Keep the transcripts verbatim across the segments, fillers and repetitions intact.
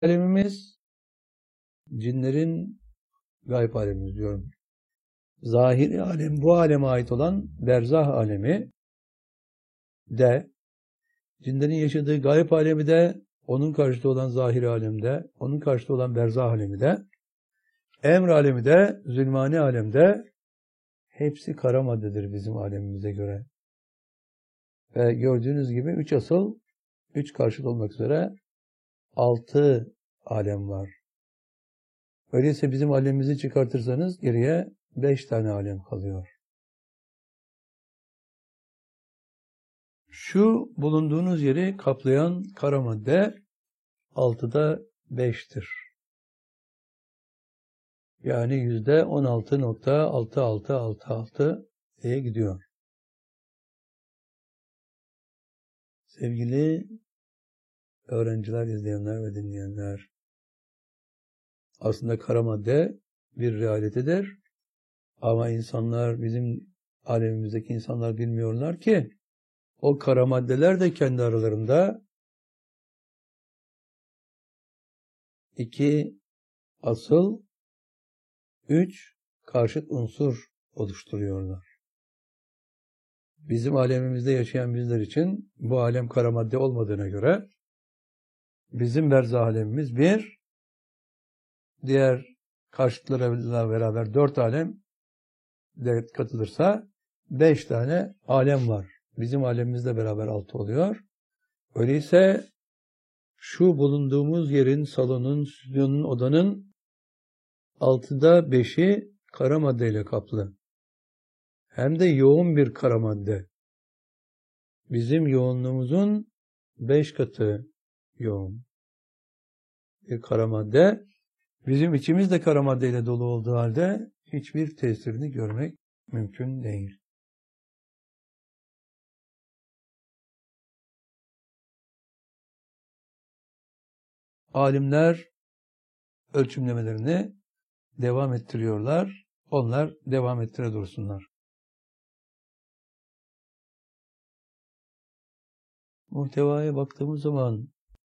alemimiz, cinlerin gayb alemimiz diyorum. Zahiri alem, bu aleme ait olan berzah alemi de, cinlerin yaşadığı gayb alemi de, onun karşıtı olan zahiri alemde, onun karşıtı olan berzah alemi de, emr alemi de, zulmani alemde, hepsi kara maddedir bizim alemimize göre. Ve gördüğünüz gibi üç asıl, üç karşıt olmak üzere altı alem var. Öyleyse bizim alemimizi çıkartırsanız geriye beş tane alem kalıyor. Şu bulunduğunuz yeri kaplayan kara madde altıda beştir. Yani yüzde on altı nokta altı altı altı altı diye gidiyor. Sevgili öğrenciler, izleyenler ve dinleyenler, aslında kara madde bir realitedir. Ama insanlar, bizim alemimizdeki insanlar bilmiyorlar ki o kara maddeler de kendi aralarında iki asıl, üç karşıt unsur oluşturuyorlar. Bizim alemimizde yaşayan bizler için bu alem kara madde olmadığına göre bizim berzah alemimiz bir, diğer karşıtlarıyla beraber dört alem de katılırsa beş tane alem var. Bizim alemimizle beraber altı oluyor. Öyleyse şu bulunduğumuz yerin, salonun, stüdyonun, odanın altıda beşi kara maddeyle kaplı. Hem de yoğun bir kara madde. Bizim yoğunluğumuzun beş katı yoğun bir kara madde. Bizim içimiz de kara maddeyle dolu olduğu halde hiçbir tesirini görmek mümkün değil. Alimler ölçümlemelerini devam ettiriyorlar. Onlar devam ettire dursunlar. Muhtevaya baktığımız zaman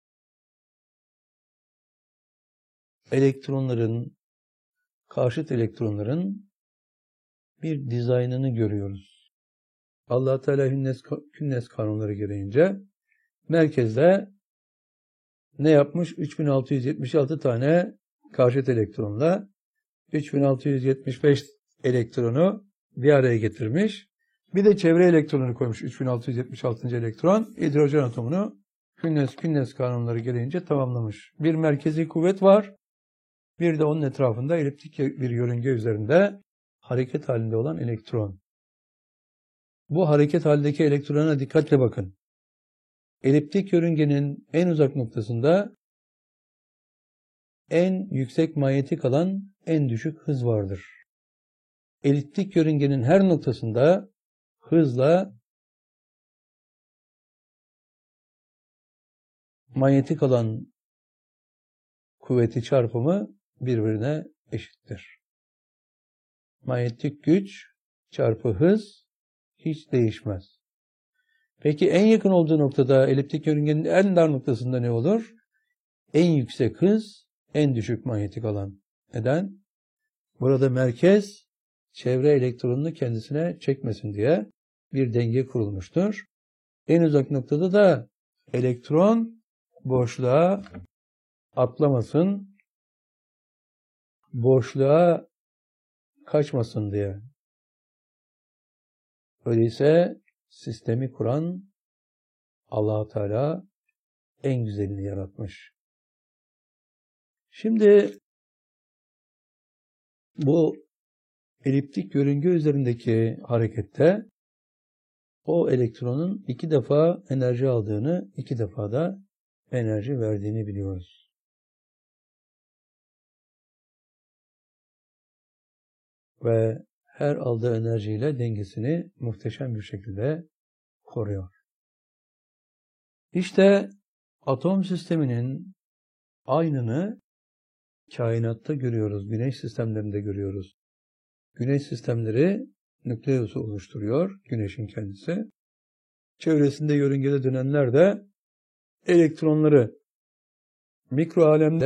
elektronların, karşıt elektronların bir dizaynını görüyoruz. Allah Teala künnes, künnes kanunları gereğince merkezde ne yapmış? üç bin altı yüz yetmiş altı tane karşıt elektronla üç bin altı yüz yetmiş beş elektronu bir araya getirmiş. Bir de çevre elektronunu koymuş. üç bin altı yüz yetmiş altıncı elektron hidrojen atomunu künnes künnes kanunları gereğince tamamlamış. Bir merkezi kuvvet var. Bir de onun etrafında eliptik bir yörünge üzerinde hareket halinde olan elektron. Bu hareket halindeki elektrona dikkatle bakın. Eliptik yörüngenin en uzak noktasında en yüksek manyetik alan, en düşük hız vardır. Eliptik yörüngenin her noktasında hızla manyetik alan kuvveti çarpımı birbirine eşittir. Manyetik güç çarpı hız hiç değişmez. Peki en yakın olduğu noktada eliptik yörüngenin en dar noktasında ne olur? En yüksek hız, en düşük manyetik alan. Neden? Burada merkez çevre elektronunu kendisine çekmesin diye bir denge kurulmuştur. En uzak noktada da elektron boşluğa atlamasın, boşluğa kaçmasın diye. Öyleyse sistemi kuran Allah Teala en güzelini yaratmış. Şimdi bu eliptik yörünge üzerindeki harekette o elektronun iki defa enerji aldığını, iki defa da enerji verdiğini biliyoruz. Ve her aldığı enerjiyle dengesini muhteşem bir şekilde koruyor. İşte atom sisteminin aynını kainatta görüyoruz, güneş sistemlerinde görüyoruz. Güneş sistemleri nükleosu oluşturuyor, güneşin kendisi. Çevresinde yörüngede dönenler de elektronları mikro alemde